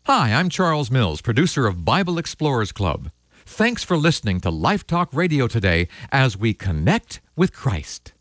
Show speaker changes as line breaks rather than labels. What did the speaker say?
Hi, I'm Charles Mills, producer of Bible Explorers Club. Thanks for listening to Life Talk Radio today as we connect with Christ.